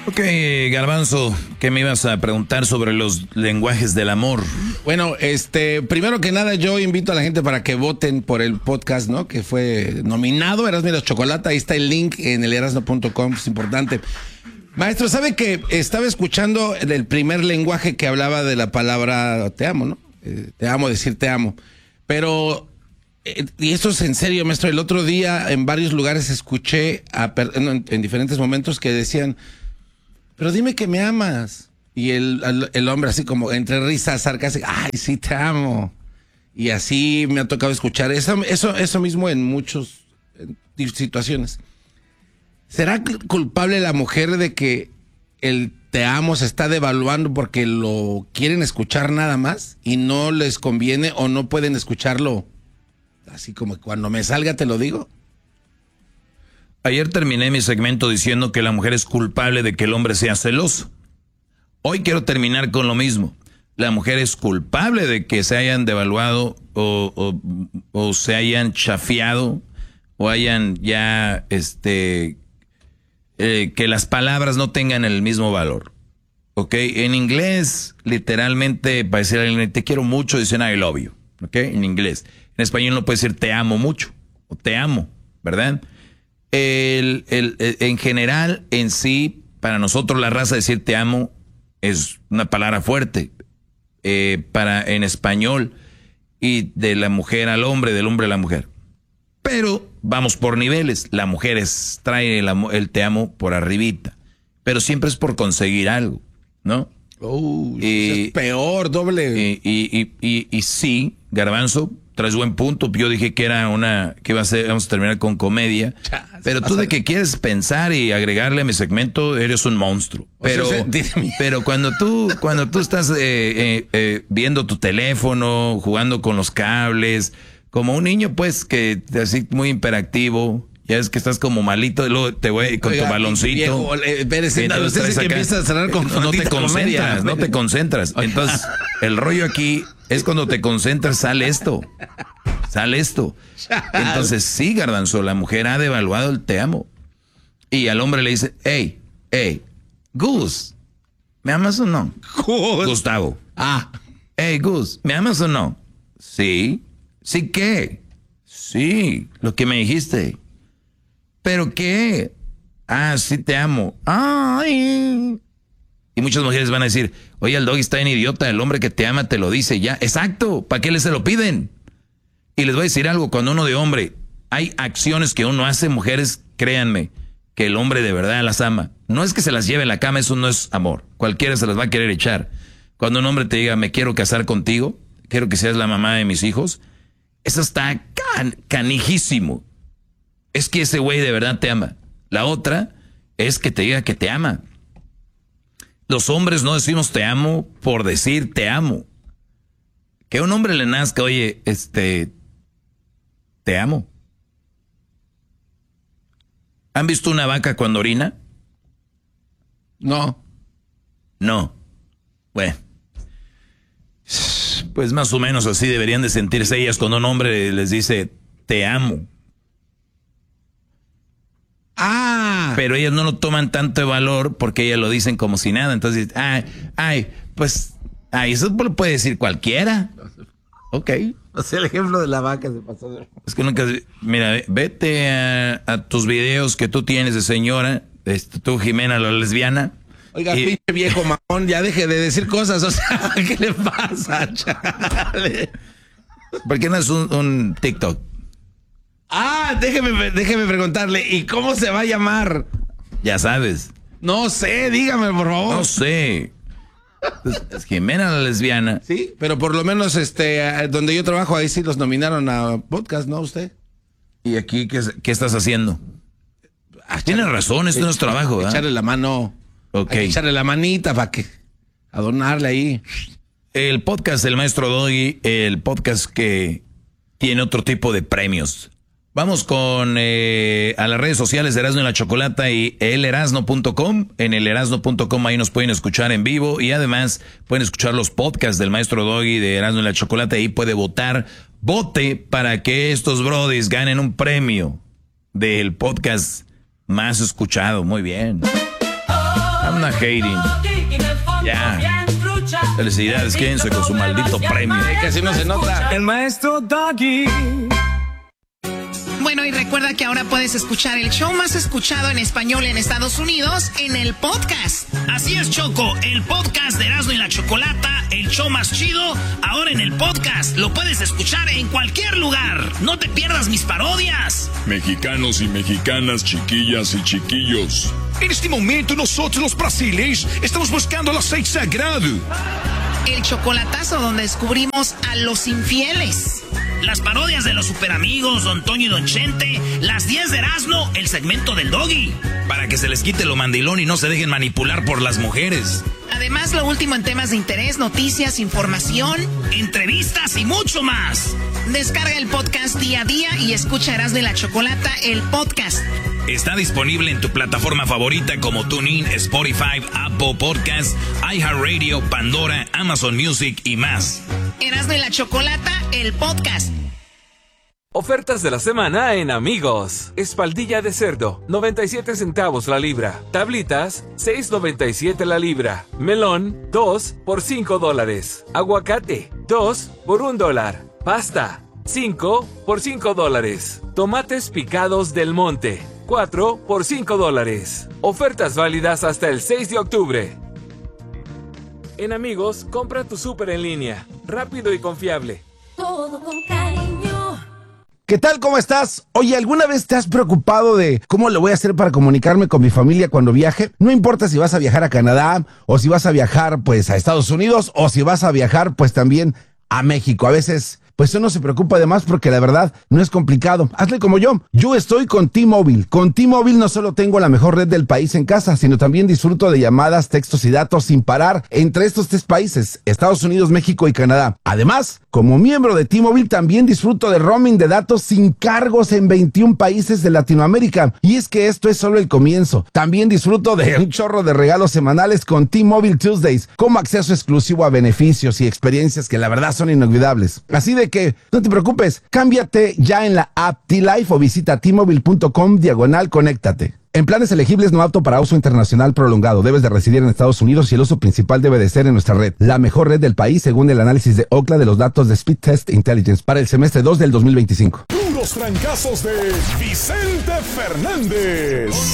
Ok, Garbanzo, ¿qué me ibas a preguntar sobre los lenguajes del amor? Bueno, primero que nada, yo invito a la gente para que voten por el podcast, ¿no? Que fue nominado Erasmo y la Chocolata. Ahí está el link en el erasmo.com, es importante. Maestro, ¿sabe que estaba escuchando el primer lenguaje que hablaba de la palabra te amo, ¿no? Te amo, decir te amo. Pero, y esto es en serio, maestro, el otro día en varios lugares escuché en diferentes momentos que decían, pero dime que me amas. Y el hombre así como entre risas sarcásticas, ay, sí te amo. Y así me ha tocado escuchar eso mismo en muchas situaciones. ¿Será culpable la mujer de que el te amo se está devaluando porque lo quieren escuchar nada más y no les conviene o no pueden escucharlo así como cuando me salga te lo digo? Ayer terminé mi segmento diciendo que la mujer es culpable de que el hombre sea celoso. Hoy quiero terminar con lo mismo. La mujer es culpable de que se hayan devaluado o se hayan chafiado o hayan ya, que las palabras no tengan el mismo valor. ¿Ok? En inglés, literalmente, para decir a alguien, te quiero mucho, dicen I love you. ¿Ok? En inglés. En español no puede decir te amo mucho o te amo, ¿verdad? En general, en sí, para nosotros la raza decir te amo es una palabra fuerte. En español, y de la mujer al hombre, del hombre a la mujer. Pero vamos por niveles. La mujer trae el te amo por arribita. Pero siempre es por conseguir algo, ¿no? Es peor, doble. Y sí, Garbanzo, traes buen punto. Yo dije que vamos a terminar con comedia. Pero tú de que quieres pensar y agregarle a mi segmento, eres un monstruo. Pero cuando tú estás viendo tu teléfono, jugando con los cables, como un niño, pues, que así muy hiperactivo, ya es que estás como malito, y luego te voy con tu baloncito. Viejo, usted que empieza a cerrar con no te concentras, no te concentras. Entonces, el rollo aquí es cuando te concentras, sale esto. Entonces, sí, Garbanzo, la mujer ha devaluado el te amo. Y al hombre le dice, hey, Gus, ¿me amas o no? Gustavo. Hey, Gus, ¿me amas o no? Sí. ¿Sí qué? Sí, lo que me dijiste. ¿Pero qué? Sí te amo. Ay. Y muchas mujeres van a decir, oye, el doggy está en idiota, el hombre que te ama te lo dice ya. Exacto, ¿para qué se lo piden? Y les voy a decir algo, cuando uno de hombre, hay acciones que uno hace, mujeres, créanme, que el hombre de verdad las ama. No es que se las lleve en la cama, eso no es amor. Cualquiera se las va a querer echar. Cuando un hombre te diga, me quiero casar contigo, quiero que seas la mamá de mis hijos, eso está canijísimo. Es que ese güey de verdad te ama. La otra es que te diga que te ama. Los hombres no decimos te amo por decir te amo. Que a un hombre le nazca, oye, te amo. ¿Han visto una vaca cuando orina? No. Bueno. Pues más o menos así deberían de sentirse ellas cuando un hombre les dice te amo. Pero ellas no lo toman tanto de valor porque ellas lo dicen como si nada. Entonces, eso lo puede decir cualquiera. Ok. O sea, el ejemplo de la vaca se pasó. Es que nunca, mira, vete a tus videos que tú tienes de señora, tú Jimena la lesbiana. Oiga, pinche viejo mamón, ya deje de decir cosas, o sea, ¿qué le pasa, chale? ¿Por qué no es un TikTok? Déjeme preguntarle, ¿y cómo se va a llamar? Ya sabes. No sé, dígame, por favor. No sé. Es Jimena la lesbiana. Sí, pero por lo menos donde yo trabajo, ahí sí los nominaron a podcast, ¿no? Usted. ¿Y aquí qué estás haciendo? Tienes razón, esto no es trabajo, ¿verdad? Echarle la mano. Okay. Hay que echarle la manita para que adornarle ahí. El podcast del Maestro Doggy, el podcast que tiene otro tipo de premios. Vamos con a las redes sociales de Erasmo y la Chocolata y elerasno.com. En elerasno.com ahí nos pueden escuchar en vivo y además pueden escuchar los podcasts del Maestro Doggy de Erasmo y la Chocolata. Ahí puede votar. Vote para que estos brodis ganen un premio del podcast más escuchado. Muy bien. I'm not hating. Ya. Felicidades, quédense con su maldito premio. Que así no se nota. El maestro Doggy. Bueno, y recuerda que ahora puedes escuchar el show más escuchado en español en Estados Unidos en el podcast. Así es, Choco, el podcast de Erasmo y la Chocolata, el show más chido, ahora en el podcast. Lo puedes escuchar en cualquier lugar. No te pierdas mis parodias. Mexicanos y mexicanas, chiquillas y chiquillos. En este momento nosotros los brasileños estamos buscando el aceite sagrado. El chocolatazo donde descubrimos a los infieles. Las parodias de los superamigos, Don Toño y Don Chente, las 10 de Erasmo, el segmento del Doggy. Para que se les quite lo mandilón y no se dejen manipular por las mujeres. Además, lo último en temas de interés, noticias, información, entrevistas y mucho más. Descarga el podcast día a día y escucha Erasmo y la Chocolata, el podcast. Está disponible en tu plataforma favorita como TuneIn, Spotify, Apple Podcasts, iHeartRadio, Pandora, Amazon Music y más. Erasmo y la Chocolata, el podcast. Ofertas de la semana en Amigos. Espaldilla de cerdo, 97 centavos la libra. Tablitas, 6.97 la libra. Melón, 2 por $5. Aguacate, 2 por $1. Pasta, 5 por $5. Tomates picados del monte, 4 por $5. Ofertas válidas hasta el 6 de octubre. En Amigos, compra tu súper en línea. Rápido y confiable. Todo con cariño. ¿Qué tal? ¿Cómo estás? Oye, ¿alguna vez te has preocupado de cómo le voy a hacer para comunicarme con mi familia cuando viaje? No importa si vas a viajar a Canadá, o si vas a viajar, pues, a Estados Unidos, o si vas a viajar, pues, también a México. A veces, pues, uno se preocupa de más porque la verdad no es complicado. Hazle como yo. Yo estoy con T-Mobile. Con T-Mobile no solo tengo la mejor red del país en casa, sino también disfruto de llamadas, textos y datos sin parar entre estos 3 países, Estados Unidos, México y Canadá. Además, como miembro de T-Mobile también disfruto de roaming de datos sin cargos en 21 países de Latinoamérica. Y es que esto es solo el comienzo. También disfruto de un chorro de regalos semanales con T-Mobile Tuesdays, como acceso exclusivo a beneficios y experiencias que la verdad son inolvidables. Así de que no te preocupes, cámbiate ya en la app T-Life o visita t-mobile.com/conéctate. En planes elegibles no apto para uso internacional prolongado. Debes de residir en Estados Unidos y el uso principal debe de ser en nuestra red. La mejor red del país según el análisis de Ookla de los datos de Speed Test Intelligence para el semestre 2 del 2025. Puros trancazos de Vicente Fernández.